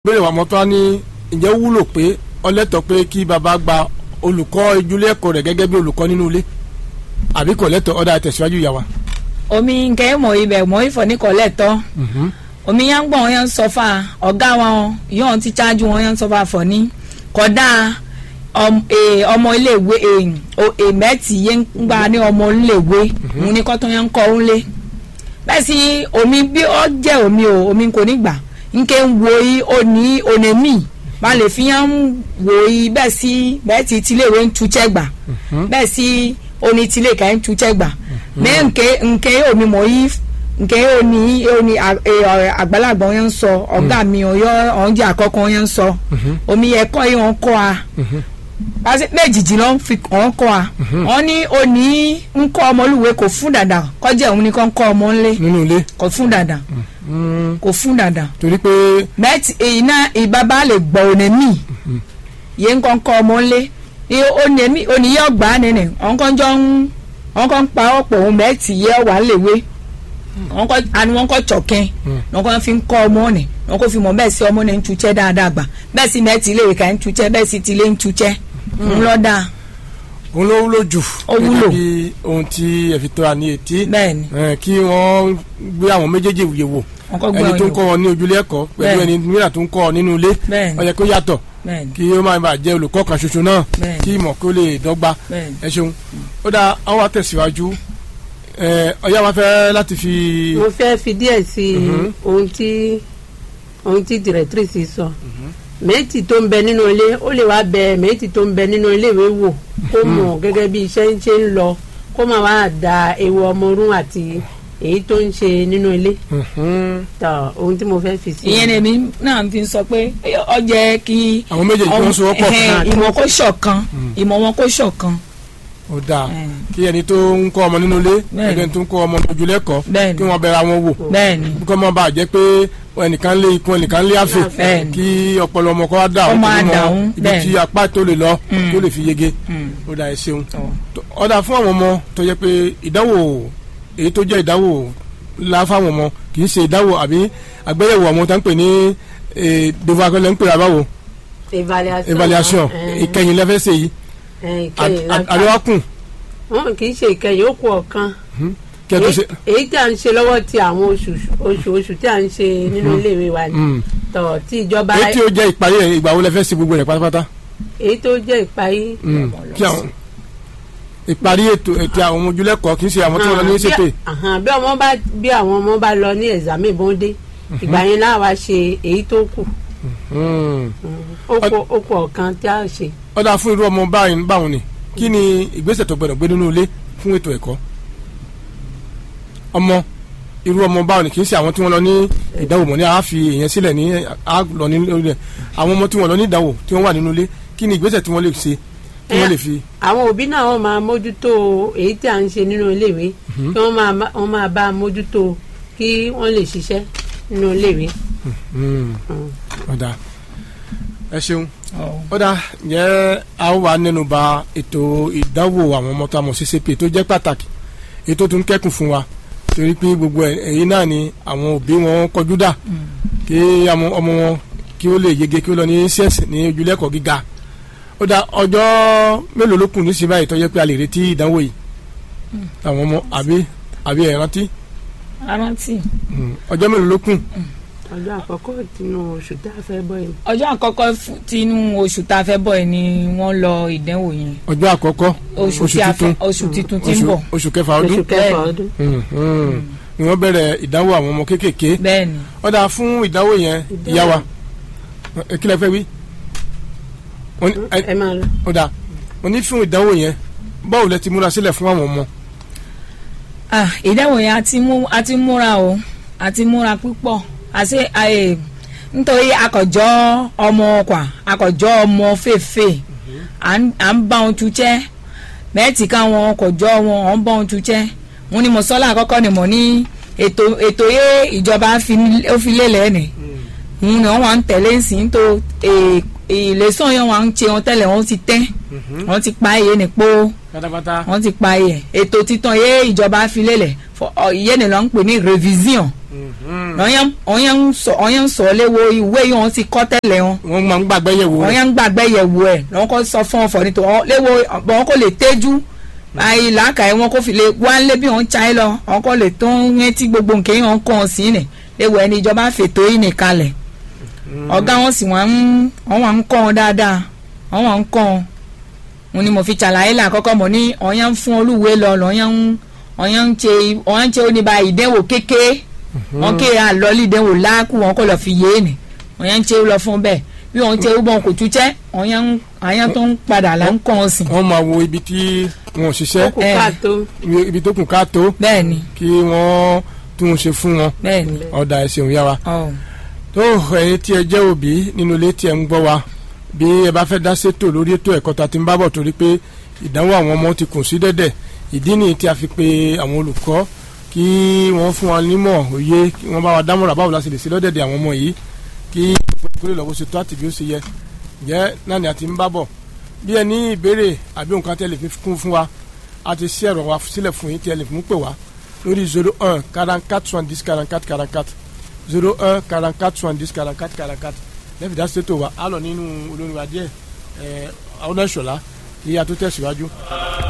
béèrè wà mọ́tò á ní ǹjẹ́ wúlò pé ọlẹ́tọ̀ pé kí bàbá gba olùkọ́ ìjúlé ẹ̀kọ́ rẹ̀ gẹ́gẹ́ bí olùkọ́ nínú ilé àbí kò lẹ́tọ̀ ọ̀dà tẹ̀síwájú ìyá wa. omi nkẹ́ mọ̀ ibẹ̀ mọ̀ ìfọ̀ ní kò lẹ́tọ̀ omi yẹn ń gbọ́n yẹn ń sọ fà ọ̀gá wọn yóò ti ṣáájú wọn yẹn ń sọ fà fọ̀ ní kódà ọmọ iléèwé mẹ́tì yẹn ń gbà ní ọmọ iléèwé òun ní kọ́tọ́ yẹn ń kọ́ òun lé bẹ́ẹ̀ sì omi bí ó jẹ́ omi kò ní gbà nke ń wo yìí òní onemi máa lè fi hàn wò yìí bẹ́ẹ̀ sì tiléèwé ń tuṣẹ́ gbà bẹ́ẹ̀ sì oní tilé ká ń tuṣẹ́ gbà mẹ́ nke omi mọ̀ yìí nke oní àgbàlagbà yẹn ń sọ ọ̀gá mi ọ̀njẹ́ àkọ́kọ́ yẹn ń sọ omi ẹ̀kọ́ yìí wọ́n kọ́ a méjìjì ló ń fi wọ́n kọ́ a wọ́n ní oní ń kọ́ ọmọlúwe kò fún dàda kọjá òun ni kò ń kọ́ ọmọ ńlẹ̀ nínú ilé kò fún dàda kò fún dàda torí pé mẹ́tì iná ìbábá lè gbọ́ onemi yẹn ń kọ́ ọmọ ńlẹ̀ oníyẹ ọgbà nínú wọn kàn pa ọ̀pọ̀ ohun mẹ́tì yẹ wà léwé wọn kọ́ tsọ̀kẹ́ wọn kàn fi ń kọ́ ọmọ nì wọn kò fi mọ̀ bẹ́ẹ̀ sí ọmọ nì ń tutsẹ́ dáadáa gbà bẹ́ẹ̀ sì mẹ́tì lè ka ń tutsẹ́ bẹ́ẹ̀ sì tilé ń tutsẹ́ ńlọ́dà. òun ló wúlò jù ó wúlò bí ohun tí ẹ fi tó a ní etí bẹ́ẹ̀ni kí wọ́n gbé àwọn méjèèjì yẹ̀wò ẹni tó ń kọ́ wọn ní ojúlé ẹ̀kọ́ pẹ̀lú ẹni mìíràn tó ń kọ́ ọ nínú ilé ó yẹ kó yàtọ̀ kí ó máa bàa jẹ́ olùkọ́ kan ṣoṣo náà kí ìmọ̀ kó lè dọ́gba ẹ ṣeun ó dáa àwọn àtẹ̀síwájú ọ̀yá wa fẹ́ láti fi. mo fẹ́ fi díẹ̀ sí ohun tí directrice sọ méjì tó ń bẹ nínú ilé ó lè wá bẹ méjì tó ń bẹ nínú iléèwé wò kó mọ̀ gẹ́gẹ́ bí iṣẹ́ ń ṣe ń lọ kó máa wá da ewu ọmọ orún àti èyí tó ń ṣe nínú ilé. tọ ohun tí mo fẹ́ fi sí. ìyẹn lèmi náà fi sọ pé ó jẹ́ kí àwọn méjèèjì tó ń so wọ́pọ̀ ìmọ̀ kó ṣọ̀kan ìmọ̀ wọn kó ṣọ̀kan. ó dáa kí ẹni tó ń kọ́ ọmọ nínú ilé ẹni tó ń kọ́ ọmọ ojúlé ẹ̀kọ́ kí wọ́n bẹ̀rẹ̀ àwọn wò kí wọ́n bá jẹ́ pé ẹnìkan lé ikun ẹnìkan lé àfẹ kí ọpọlọ ọmọ kọ́ wá dà ó ibi tí apá tó lè lọ tó lè fi yege ó dáa ẹ ṣeun ó dáa fún àwọn ọmọ tó yẹ pé ìdánwò èyí tó jẹ́ ìdánwò ńlá fáwọn ọmọ kì í ṣe ìdánwò àbí àgbéyẹ̀wò ọmọ tó ń pè ní devoir akọ́lẹ̀ ń pè àbáwò evaluation ìkẹyìn lẹ́fẹ́ ṣe yìí àríwákùn. wọn kì í ṣe ìkẹyìn ó kù ọ̀kan èyí tí a ń ṣe lọ́wọ́ ti àwọn oṣù tí a ń ṣe nínú iléèwé wa ni tọ̀ tí ìjọba. èyí tí ó jẹ́ ìparí rẹ̀ ìgbà wo lẹ́fẹ́ ṣe gbogbo rẹ̀ pátápátá. èyí tó jẹ́ ìparí. kí àwọn ìparí ètò àwọn ọmọ ojúlẹ̀kọ̀ọ́ kì í ṣe àwọn tí wọ́n lọ ní ṣètò. bí àwọn ọmọ bá lọ ní ẹ̀zámì bọ́ndé ìgbà yẹn náà wá ṣe èyí tó kù ó kù ọ̀kan tí a ṣe. ọ̀dà fún irú ọmọ báwọn ni kí ni ìgbésẹ̀ tó gbọdọ̀ gbé nínú ilé fún ètò ẹ̀kọ́ ọmọ irú ọmọ báwọn ni kì í ṣe àwọn tí wọ́n lọ ní ìdánwò mọ́ ní a fi èèyàn sílẹ̀ ní a lọ ní orí rẹ̀ àwọn ọmọ tí wọ́n lọ ní ìdánwò tí wọ́n wà nínú ilé kí ni ìgbésẹ̀ tí wọ́n lè ṣe tí wọ́n lè fi. àwọn òbí náà wọ́n máa mójútó èyí tí a ń ṣe nínú iléèwé kí wọ́n máa bá a mójútó kí wọ́n lè ṣiṣẹ́ nínú iléèwé. ọ̀dà ẹ ṣeun ọ̀dà yẹ a ó wà nínú ba ètò ìdánwò àwọn ọmọ tó a mọ̀ sí CCPE tó jẹ́ pàtàkì ètò tó ń kẹ́kùn fún wa torí pé gbogbo èyí náà ni àwọn òbí wọn kọjú dà kí ọmọ wọn kí ó lè yege kí ó lọ ní sẹ́ẹ̀sì ní ojúlẹ̀kọ̀ gíga ó dá ọjọ́ mélòó ló kù ní sí báyìí tó jẹ́ pé a lè retí ìdánwò yìí àwọn ọmọ àbí ẹ̀ rántí. ọjọ́ mélòó ló kù. ọjọ́ àkọ́kọ́ tinú oṣù tá a fẹ́ bọ̀ yìí. ọjọ́ àkọ́kọ́ tinú oṣù tá a fẹ́ bọ̀ yìí ni wọ́n lọ ìdánwò yẹn. ọjọ́ àkọ́kọ́ oṣù titun tí ń bọ̀. oṣù kẹfà ọdún. ni wọ́n bẹ̀rẹ̀ ìdánwò àwọn ọmọ kéékèèké. bẹ́ẹ̀ni. ó dá fún ìdánwò yẹn ìyá wa kí lẹ fẹ́ wí. ẹ máa lọ. ó dá mo ní fún ìdánwò yẹn báwo lẹ ti múra sílẹ̀ fún àwọn ọmọ. ìdánwò yẹn a ti múra o a ti múra púpọ̀ nítorí akọ̀jọ́ ọmọ akọ̀jọ́ ọmọ fèèfèé à ń bá wọn tuṣẹ́ mẹ́ẹ̀tì káwọn ọkọ̀jọ́ wọn ọ̀ ń bá wọn tuṣẹ́ wọn ni mo sọ́lá àkọ́kọ́ ni mo ní ètò yé ìjọba ó fi lélẹ̀ ni wọn ni wọn wà ń tẹ̀lé sí ní tó ìlẹ̀sàn yẹn wọn ṣe wọn tẹ́lẹ̀ wọn ti tẹ́ wọn ti pa iye nìpo wọn ti pa iye ètò títàn yé ìjọba fi lélẹ̀ iye ni ló ń pè ní revision ọ̀yàn ń sọ léwo ìwé yìí wọ́n ti kọ́ tẹ́lẹ̀ wọn. wọ́n máa ń gbàgbé yẹ̀wò rẹ̀. ọ̀yàn ń gbàgbé yẹ̀wò ẹ̀ lọ́wọ́ kó sọ fún ọ̀fọ̀ nítorí léwo wọn kò lè tẹ́jú báyìí làákàyè wọn kò fi lè wá lé bí wọn cháyé lọ wọn kò lè tó ń rántí gbogbo nǹkan yìí wọn kàn án sí nì léwo ẹni ìjọba fètò yìí nìkalẹ̀ ọ̀gá wọn sì wọ́n ń kọ́ wọn dáadáa wọ́n ń kọ́ wọn mo ní mo fi ṣàlàyé lákọ́kọ́ mo ní ọ̀yàn ń fún olúwe lọ ọ̀yàn ń ṣe oníbà ìdẹ́wò kékeré wọn kéè àlọ́lì ìdẹ́wò láàkú wọn kò lọ fi yé ni ọ̀yàn ń ṣe lọ fún bẹ́ẹ̀ bí wọn ṣe bọ́n kò túṣẹ́ ọ̀yàn tó ń padà là ń kọ́ ọ sí. wọ́n máa wo ibi tí wọn ò ṣiṣẹ́ ibi tó kù ká tó bẹ́ẹ̀ni kí wọ́n tún un ṣe fún wọn bẹ́ẹ̀ni ọ̀dà ẹ̀sìn òun yá wa tó ẹ̀yin tí ẹ jẹ́ òbí nínú ilé tí ẹ ń gbọ́ wa bí ẹ bá fẹ́ dá sétò lórí ètò ẹ̀kọ́ tá a ti ń bábọ̀ torí pé ìdánwò àwọn ọmọ ti kùn sí dẹ́dẹ̀ ìdí nìyí tí a fi pe àwọn olùkọ́ kí wọ́n fún wa nímọ̀ òye kí wọ́n bá wa dámọ̀ràn báwo la sì lè ṣe lọ́dẹ̀dẹ̀ àwọn ọmọ yìí kí ìpínlẹ̀ lọ́wọ́ ṣe tó àti bí ó ṣe yẹ jẹ́ náà ni a ti ń bábọ̀ bí ẹ ní ìbéèrè àbí nǹkan tẹ́ lè fi kún fún wa a ti ṣí ẹ̀rọ wa sílẹ̀ fún yín tí ẹ lè fún pè wá lórí 01 44 70 44 44 01 44 70 44 44 lẹ́fì dá sétò wa á lọ nínú olórin wa díẹ̀ ọ̀nà ìṣọ̀lá kí a tó tẹ̀síwájú.